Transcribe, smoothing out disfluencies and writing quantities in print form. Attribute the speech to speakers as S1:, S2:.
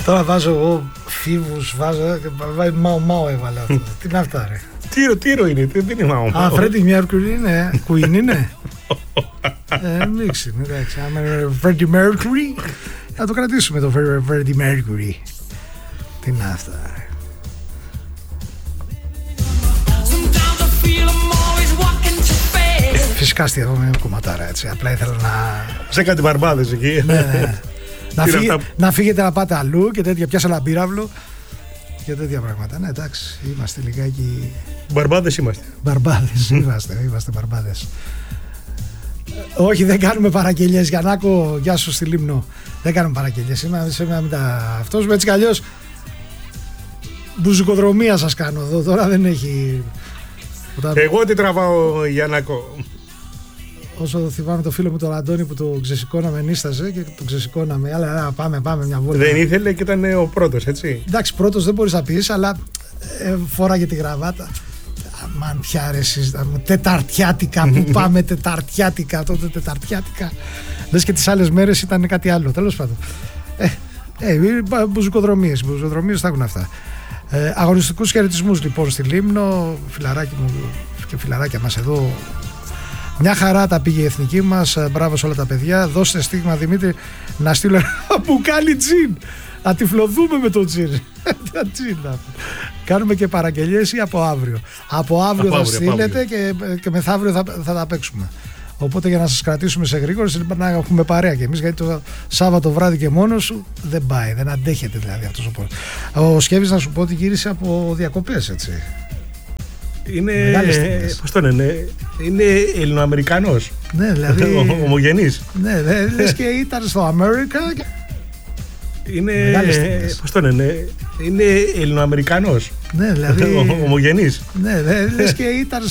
S1: Τώρα βάζω εγώ φίβους, βάζω μάο έβαλα αυτό. Τι είναι αυτά ρε?
S2: Τίρο είναι, τι είναι μάο.
S1: Α, Freddie Mercury είναι, Queen είναι. Μίξι, εντάξει, άμα είναι Freddie Mercury, θα το κρατήσουμε το Freddie Mercury. Τι είναι αυτά ρε? Φυσικά αστιαδόμαι κομματάρα έτσι, απλά ήθελα να...
S2: Σε κάτι μπαρμπάδες εκεί.
S1: Ναι. Να φύγετε να πάτε αλλού και τέτοια, πιάσα ένα πύραυλο και τέτοια πράγματα. Ναι, εντάξει, είμαστε λιγάκι...
S2: Μπαρμπάδες είμαστε.
S1: Μπαρμπάδες, είμαστε μπαρμπάδες. Όχι, δεν κάνουμε παραγγελίες. Γιαννάκο, γεια σου στη Λίμνο. Δεν κάνουμε παραγγελίες. Αυτός έτσι κι αλλιώς μπουζουκοδρομία σας κάνω εδώ. Τώρα δεν έχει...
S2: Εγώ τι τραβάω, Γιαννάκο?
S1: Όσο θυμάμαι το φίλο μου τον Αντώνη που το ξεσηκώναμε, νίσταζε και το ξεσηκώναμε. Αλλά πάμε μια βόλτα.
S2: Δεν ήθελε και ήταν ο πρώτος, έτσι.
S1: Εντάξει, πρώτος δεν μπορείς να πεις, αλλά φόραγε τη γραβάτα. Αμάν πια ρε εσείς, τεταρτιάτικα που πάμε, τεταρτιάτικα, τότε τεταρτιάτικα. Λες και τις άλλες μέρες ήταν κάτι άλλο, τέλος πάντων. Μπουζουκοδρομίες θα έχουν αυτά. Αγωνιστικούς χαιρετισμούς λοιπόν στη Λίμνο, φιλαράκι μου και φιλαράκια μας εδώ. Μια χαρά τα πήγε η εθνική μας, μπράβο σε όλα τα παιδιά. Δώστε στίγμα Δημήτρη να στείλω ένα μπουκάλι τζιν. Να τυφλωθούμε με το τζιν. Κάνουμε και παραγγελίες ή από αύριο? Από αύριο θα στείλετε και μεθαύριο θα τα παίξουμε. Οπότε για να σας κρατήσουμε σε γρήγορες να έχουμε παρέα και εμείς, γιατί το Σάββατο βράδυ και μόνος σου δεν πάει, δεν αντέχεται δηλαδή αυτός ο πόρος. Ο Σκεύης να σου πω ότι γύρισε από διακοπές έτσι.
S2: Είναι, πώς το λένε, είναι Ελληνοαμερικανός.
S1: Ναι, δηλαδή
S2: ομογενής.
S1: Ναι, λες και ήταν στο Αμέρικα.
S2: Είναι, πώς το λένε, είναι Ελληνοαμερικανός.
S1: Ναι, δηλαδή
S2: ομογενής.
S1: Ναι, λες και ήταν